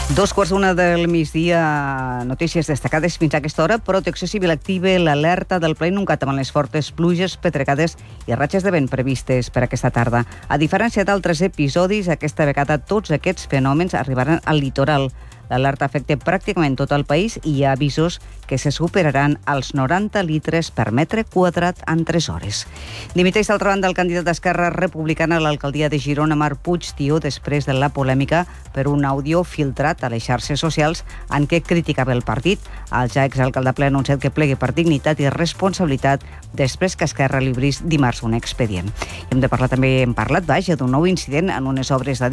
2:15 del migdia, notícies destacades fins a aquesta hora. Protecció Civil activa l'alerta del ple inundat amb les fortes pluges, pedregades i ratxes de vent previstes per aquesta tarda. A diferència d'altres episodis, aquesta vegada tots aquests fenòmens arribaran al litoral. L'alerta afecta pràcticament tot el país i hi ha avisos que se superaran els 90 litres per metre quadrat en 3 hores. Dimiteix d'altra banda el candidat d'Esquerra Republicana a l'alcaldia de Girona, Marc Puigtió, després de la polèmica per un àudio filtrat a les xarxes socials en què criticava el partit. El ja exalcalde ple ha anunciat que plegui per dignitat i responsabilitat després que Esquerra li obrís dimarts un expedient. Hem parlat d'un nou incident en unes obres de